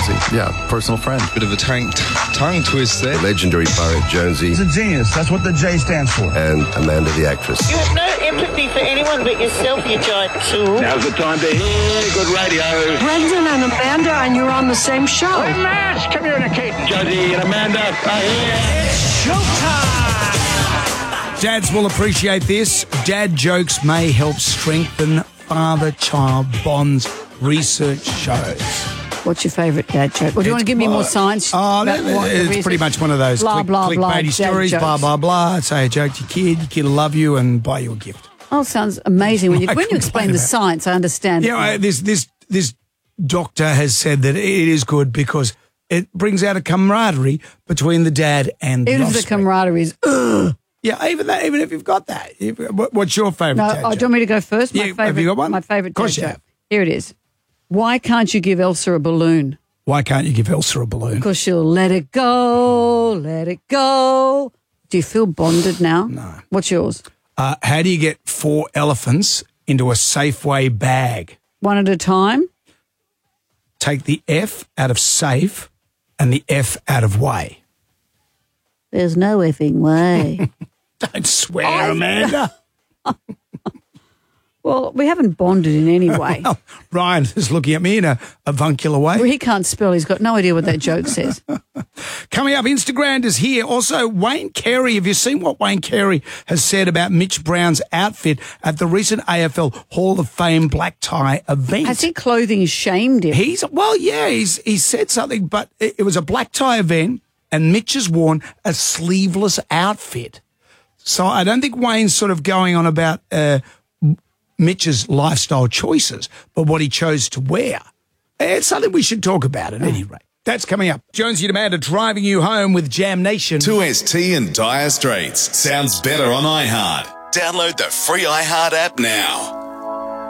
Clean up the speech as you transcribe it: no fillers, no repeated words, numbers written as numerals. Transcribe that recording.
Jonesy. Yeah, personal friend. Bit of a tongue twist there. The legendary Barry Jonesy. He's a genius. That's what the J stands for. And Amanda the actress. You have no empathy for anyone but yourself, you giant tool. Now's the time to hear good radio. Brendan and Amanda, and you're on the same show. We're mass communicating. Josie and Amanda are here. It's showtime! Dads will appreciate this. Dad jokes may help strengthen father-child bonds, research shows. What's your favourite dad joke? Or do you want to give me more science? It's pretty much one of those clickbaity stories, blah, blah, blah. Say a joke to your kid will love you and buy you a gift. Oh, sounds amazing. When you explain the science, I understand. Yeah, this doctor has said that it is good because it brings out a camaraderie between the dad and the offspring. Even if the camaraderie is, Yeah, even if you've got that. What's your favourite dad joke? Do you want me to go first? Have you got one? My favourite dad joke. Have. Here it is. Why can't you give Elsa a balloon? Why can't you give Elsa a balloon? Because she'll let it go, let it go. Do you feel bonded now? No. What's yours? How do you get 4 elephants into a Safeway bag? One at a time? Take the F out of safe and the F out of way. There's no effing way. Don't swear, Amanda. Well, we haven't bonded in any way. Well, Ryan is looking at me in a avuncular way. Well, he can't spell. He's got no idea what that joke says. Coming up, Instagram is here. Also, Wayne Carey. Have you seen what Wayne Carey has said about Mitch Brown's outfit at the recent AFL Hall of Fame black tie event? Has he clothing shamed him? He said something, but it was a black tie event and Mitch has worn a sleeveless outfit. So I don't think Wayne's sort of going on about Mitch's lifestyle choices, but what he chose to wear. It's something we should talk about at any rate. That's coming up. Jonesy and Amanda driving you home with Jam Nation. 2ST and Dire Straits. Sounds better on iHeart. Download the free iHeart app now.